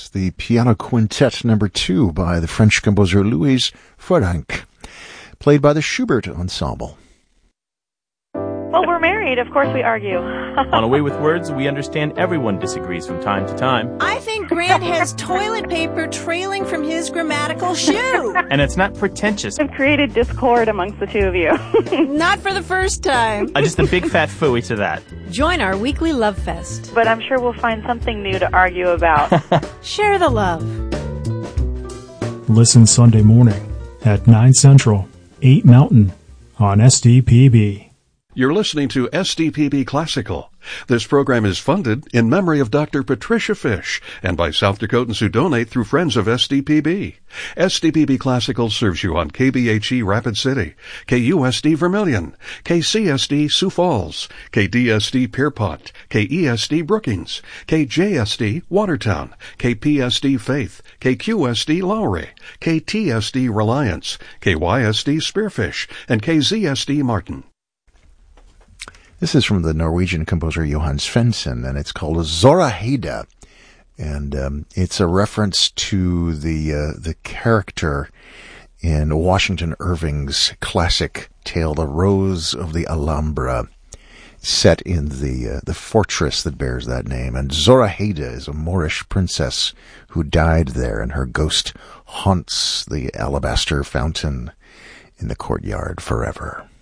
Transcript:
was the Piano Quintet No. 2 by the French composer Louis Fourenc, played by the Schubert Ensemble. Well, we're married. Of course we argue. On A Way with Words, we understand everyone disagrees from time to time. I think Grant has toilet paper trailing from his grammatical shoe. And it's not pretentious. I've created discord amongst the two of you. Not for the first time. Just a big fat phooey to that. Join our weekly love fest. But I'm sure we'll find something new to argue about. Share the love. Listen Sunday morning at 9 Central, 8 Mountain on SDPB. You're listening to SDPB Classical. This program is funded in memory of Dr. Patricia Fish and by South Dakotans who donate through Friends of SDPB. SDPB Classical serves you on KBHE Rapid City, KUSD Vermilion, KCSD Sioux Falls, KDSD Pierpont, KESD Brookings, KJSD Watertown, KPSD Faith, KQSD Lowry, KTSD Reliance, KYSD Spearfish, and KZSD Martin. This is from the Norwegian composer Johan Svensson, and it's called Zoraheda. And it's a reference to the character in Washington Irving's classic tale, The Rose of the Alhambra, set in the fortress that bears that name. And Zoraheda is a Moorish princess who died there, and her ghost haunts the alabaster fountain in the courtyard forever.